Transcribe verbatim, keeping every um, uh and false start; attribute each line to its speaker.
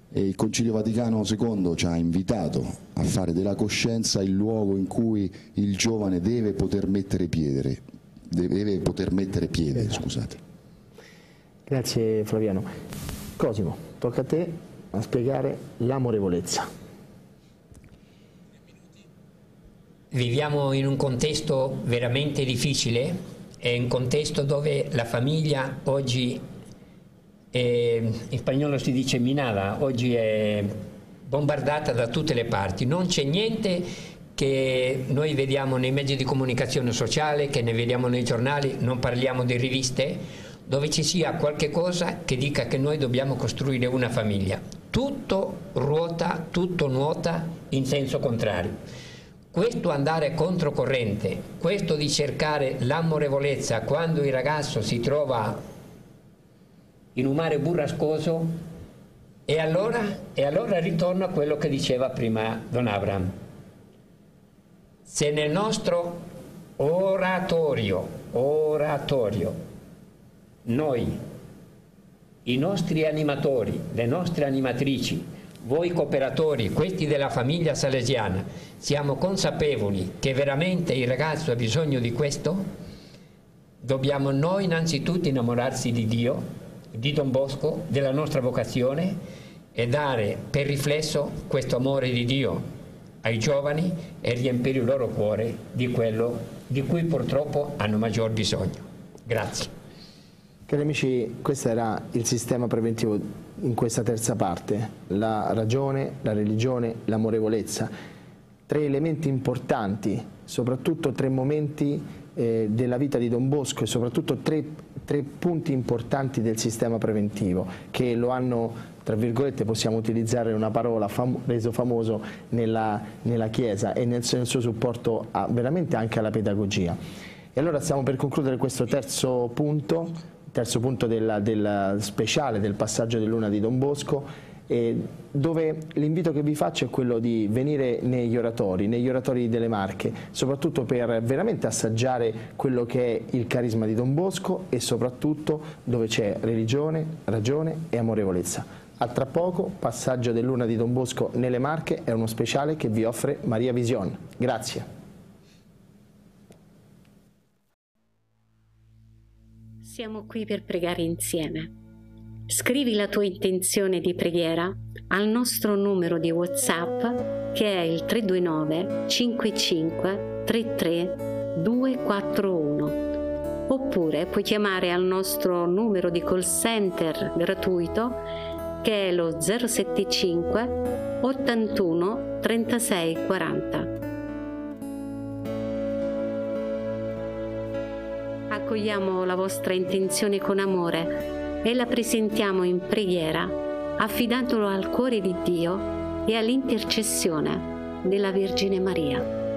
Speaker 1: E il Concilio Vaticano secondo ci ha invitato a fare della coscienza il luogo in cui il giovane deve poter mettere piede, deve poter mettere piede, esatto. Scusate.
Speaker 2: Grazie Flaviano. Cosimo, tocca a te a spiegare l'amorevolezza.
Speaker 3: Viviamo in un contesto veramente difficile, è un contesto dove la famiglia oggi è, in spagnolo si dice minata, oggi è bombardata da tutte le parti, non c'è niente che noi vediamo nei mezzi di comunicazione sociale, che ne vediamo nei giornali, non parliamo di riviste, dove ci sia qualche cosa che dica che noi dobbiamo costruire una famiglia. Tutto ruota, tutto nuota in senso contrario. Questo andare controcorrente, questo di cercare l'amorevolezza quando il ragazzo si trova in un mare burrascoso, e allora, e allora ritorno a quello che diceva prima Don Abraham. Se nel nostro oratorio, oratorio, noi, i nostri animatori, le nostre animatrici, voi cooperatori, questi della famiglia salesiana, siamo consapevoli che veramente il ragazzo ha bisogno di questo, dobbiamo noi innanzitutto innamorarsi di Dio, di Don Bosco, della nostra vocazione, e dare per riflesso questo amore di Dio ai giovani e riempire il loro cuore di quello di cui purtroppo hanno maggior bisogno. Grazie.
Speaker 2: Cari amici, questo era il sistema preventivo in questa terza parte, la ragione, la religione, l'amorevolezza, tre elementi importanti, soprattutto tre momenti eh, della vita di Don Bosco e soprattutto tre, tre punti importanti del sistema preventivo che lo hanno, tra virgolette, possiamo utilizzare una parola, fam reso famoso nella, nella Chiesa e nel, nel suo supporto a, veramente anche alla pedagogia. E allora stiamo per concludere questo terzo punto, terzo punto della, della speciale del passaggio del Luna di Don Bosco, eh, dove l'invito che vi faccio è quello di venire negli oratori, negli oratori delle Marche, soprattutto per veramente assaggiare quello che è il carisma di Don Bosco e soprattutto dove c'è religione, ragione e amorevolezza. A tra poco, passaggio del Luna di Don Bosco nelle Marche è uno speciale che vi offre Maria Vision. Grazie.
Speaker 4: Siamo qui per pregare insieme. Scrivi la tua intenzione di preghiera al nostro numero di WhatsApp che è il tre due nove cinque cinque tre tre due quattro uno, oppure puoi chiamare al nostro numero di call center gratuito che è lo zero sette cinque ottantuno trentasei quaranta. Accogliamo la vostra intenzione con amore e la presentiamo in preghiera, affidandolo al cuore di Dio e all'intercessione della Vergine Maria.